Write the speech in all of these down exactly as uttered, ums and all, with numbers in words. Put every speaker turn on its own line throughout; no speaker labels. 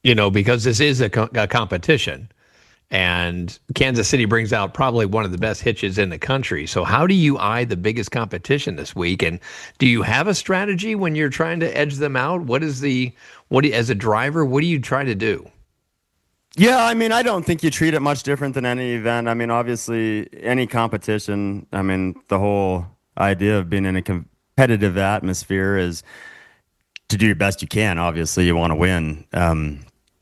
You know, because this is a, co- a competition. And Kansas City brings out probably one of the best hitches in the country. So how do you eye the biggest competition this week? And do you have a strategy when you're trying to edge them out? What is the, what do you, as a driver, what do you try to do?
Yeah, I mean, I don't think you treat it much different than any event. I mean, obviously, any competition, I mean, the whole idea of being in a competitive atmosphere is to do your best you can. Obviously, you want to win. Um,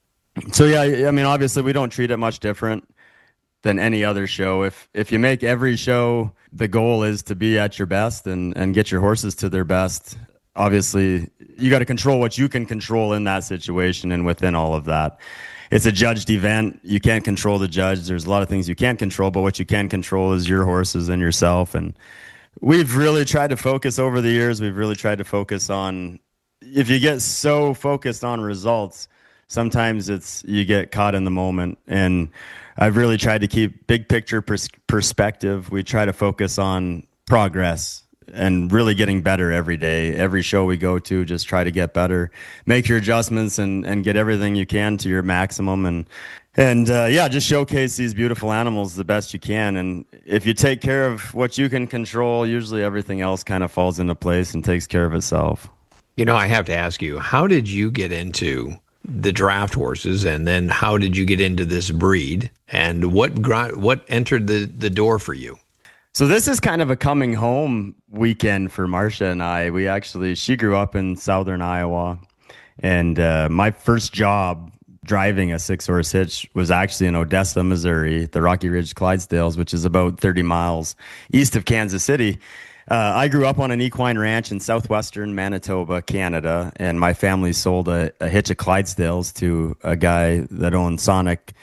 So yeah, I mean, obviously, we don't treat it much different than any other show. If if you make every show, the goal is to be at your best and and get your horses to their best. Obviously, you got to control what you can control in that situation, and within all of that, it's a judged event. You can't control the judge. There's a lot of things you can't control, but what you can control is your horses and yourself. And we've really tried to focus over the years. We've really tried to focus on. If you get so focused on results, sometimes it's you get caught in the moment, and I've really tried to keep big picture pers- perspective. We try to focus on progress and really getting better every day. Every show we go to, just try to get better, make your adjustments, and and get everything you can to your maximum, and and uh, yeah, just showcase these beautiful animals the best you can. And if you take care of what you can control, usually everything else kind of falls into place and takes care of itself.
You know, I have to ask you, how did you get into the draft horses, and then how did you get into this breed, and what gr- what entered the, the door for you?
So this is kind of a coming home weekend for Marcia and I. We actually, she grew up in southern Iowa, and uh, my first job driving a six-horse hitch was actually in Odessa, Missouri, the Rocky Ridge Clydesdales, which is about thirty miles east of Kansas City. Uh, I grew up on an equine ranch in southwestern Manitoba, Canada, and my family sold a, a hitch of Clydesdales to a guy that owned Sonic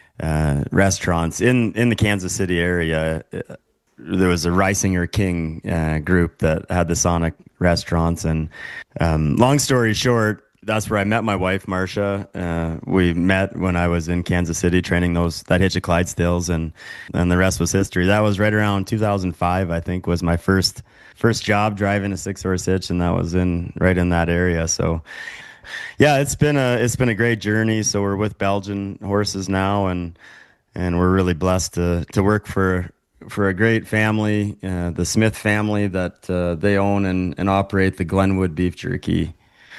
uh, restaurants in, in the Kansas City area. There was a Reisinger King uh, group that had the Sonic restaurants, and um, long story short, that's where I met my wife, Marcia. Uh, we met when I was in Kansas City training those that hitch of Clydesdales, and and the rest was history. That was right around two thousand five, I think, was my first first job driving a six horse hitch, and that was in right in that area. So, yeah, it's been a it's been a great journey. So we're with Belgian horses now, and and we're really blessed to to work for for a great family, uh, the Smith family, that uh, they own and, and operate the Glenwood Beef Jerky.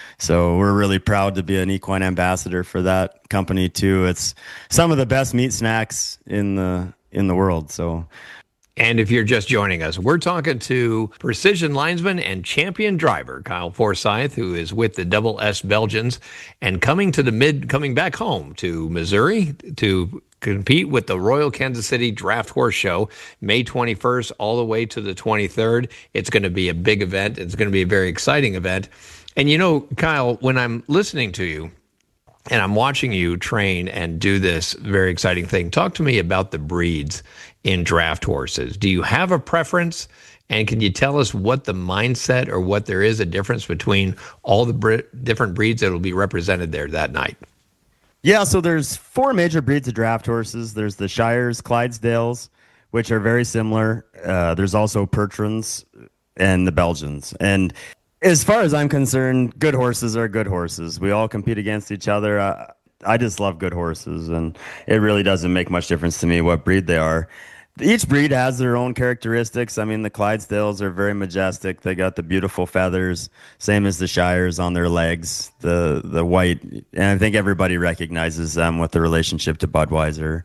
So we're really proud to be an equine ambassador for that company too. It's some of the best meat snacks in the in the world. So,
and if you're just joining us, we're talking to precision linesman and champion driver Kyle Forsyth, who is with the Double S Belgians and coming to the mid, coming back home to Missouri to compete with the Royal Kansas City Draft Horse Show, May twenty-first all the way to the twenty-third. It's going to be a big event. It's going to be a very exciting event. And you know, Kyle, when I'm listening to you and I'm watching you train and do this very exciting thing, talk to me about the breeds in draft horses. Do you have a preference? And can you tell us what the mindset, or what there is a difference between all the bre- different breeds that will be represented there that night?
Yeah, so there's four major breeds of draft horses. There's the Shires, Clydesdales, which are very similar. Uh, there's also Percherons and the Belgians. And as far as I'm concerned, good horses are good horses. We all compete against each other. I, I just love good horses, and it really doesn't make much difference to me what breed they are. Each breed has their own characteristics. I mean, the Clydesdales are very majestic. They got the beautiful feathers, same as the Shires on their legs, the the white. And I think everybody recognizes them with the relationship to Budweiser.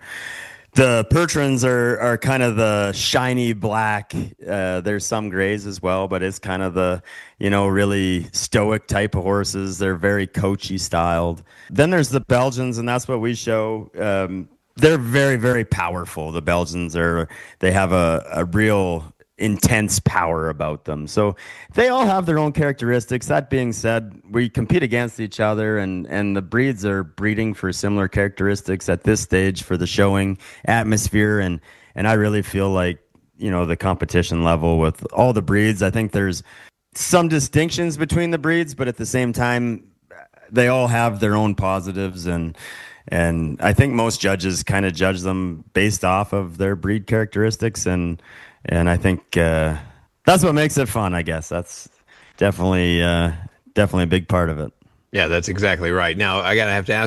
The Percherons are, are kind of the shiny black. Uh, there's some grays as well, but it's kind of the, you know, really stoic type of horses. They're very coachy styled. Then there's the Belgians, and that's what we show. Um, they're very, very powerful. The Belgians are, they have a, a real intense power about them. So they all have their own characteristics. That being said, we compete against each other, and, and the breeds are breeding for similar characteristics at this stage for the showing atmosphere. And, and I really feel like, you know, the competition level with all the breeds, I think there's some distinctions between the breeds, but at the same time, they all have their own positives. And, and I think most judges kind of judge them based off of their breed characteristics. And, And I think uh, that's what makes it fun, I guess. That's definitely uh, definitely a big part of it.
Yeah, that's exactly right. Now, I gotta have to ask